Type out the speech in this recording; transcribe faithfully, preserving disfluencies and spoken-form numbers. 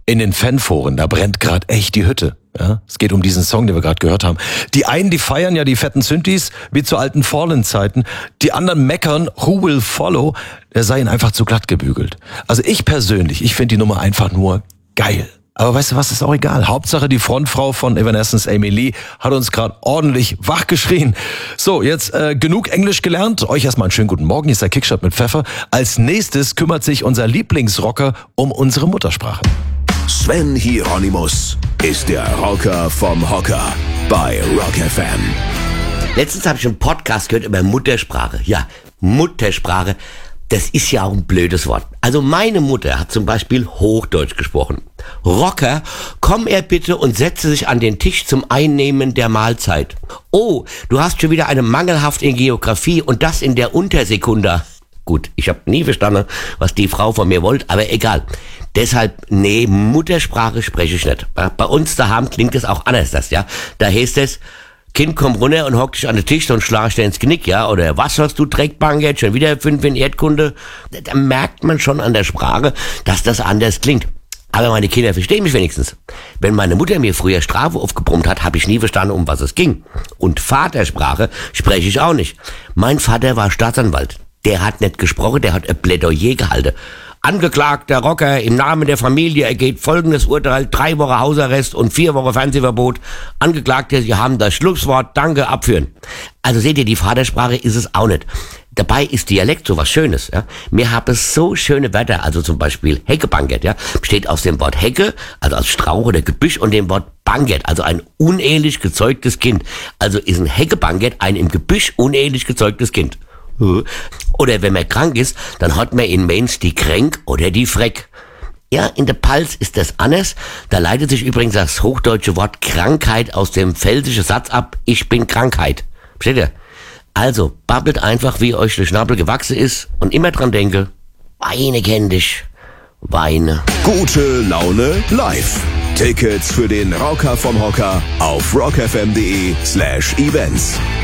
in den Fanforen, da brennt gerade echt die Hütte. Ja, es geht um diesen Song, den wir gerade gehört haben. Die einen, die feiern ja die fetten Synthes, wie zu alten Fallen-Zeiten. Die anderen meckern, who will follow, der sei ihnen einfach zu glatt gebügelt. Also ich persönlich, ich finde die Nummer einfach nur geil. Aber weißt du was, ist auch egal. Hauptsache die Frontfrau von Evanescence, Amy Lee, hat uns gerade ordentlich wachgeschrien. So, jetzt äh, genug Englisch gelernt. Euch erstmal einen schönen guten Morgen. Hier ist der Kickstart mit Pfeffer. Als nächstes kümmert sich unser Lieblingsrocker um unsere Muttersprache. Sven Hieronymus ist der Rocker vom Hocker bei Rock F M. Letztens habe ich einen Podcast gehört über Muttersprache. Ja, Muttersprache, das ist ja auch ein blödes Wort. Also meine Mutter hat zum Beispiel Hochdeutsch gesprochen. Rocker, komm er bitte und setze sich an den Tisch zum Einnehmen der Mahlzeit. Oh, du hast schon wieder eine mangelhaft in Geografie und das in der Untersekunda. Gut, ich habe nie verstanden, was die Frau von mir wollte, aber egal. Deshalb, nee, Muttersprache spreche ich nicht. Bei uns daheim klingt es auch anders, das, ja. Da heißt es, Kind, komm runter und hock dich an den Tisch und schlag dir ins Knick, ja. Oder was hast du, Dreckbank jetzt, schon wieder fünf in Erdkunde? Da merkt man schon an der Sprache, dass das anders klingt. Aber meine Kinder verstehen mich wenigstens. Wenn meine Mutter mir früher Strafe aufgebrummt hat, habe ich nie verstanden, um was es ging. Und Vatersprache spreche ich auch nicht. Mein Vater war Staatsanwalt. Der hat nicht gesprochen, der hat ein Plädoyer gehalten. Angeklagter Rocker, im Namen der Familie ergeht folgendes Urteil, drei Wochen Hausarrest und vier Wochen Fernsehverbot. Angeklagte, Sie haben das Schlusswort, danke, abführen. Also seht ihr, die Vatersprache ist es auch nicht. Dabei ist Dialekt so was Schönes, ja. Wir haben so schöne Wörter, also zum Beispiel Heckebankett, ja, besteht aus dem Wort Hecke, also aus Strauch oder Gebüsch, und dem Wort Bankett, also ein unehelich gezeugtes Kind. Also ist ein Heckebankett ein im Gebüsch unehelich gezeugtes Kind. Oder wenn man krank ist, dann hat man in Mainz die Kränk oder die Freck. Ja, in der Palz ist das anders. Da leitet sich übrigens das hochdeutsche Wort Krankheit aus dem pfälzischen Satz ab, ich bin Krankheit. Versteht ihr? Also, babbelt einfach, wie euch der Schnabel gewachsen ist, und immer dran denke, Weine kenn dich, Weine. Gute Laune live. Tickets für den Rocker vom Hocker auf rockfm.de slash events.